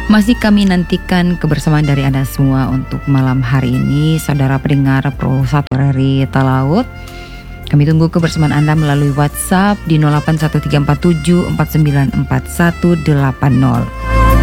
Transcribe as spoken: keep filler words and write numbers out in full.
Masih kami nantikan kebersamaan dari Anda semua untuk malam hari ini, saudara pendengar Pro satu dari Talaut. Kami tunggu kebersamaan Anda melalui WhatsApp di nol delapan satu tiga empat tujuh empat sembilan empat satu delapan nol.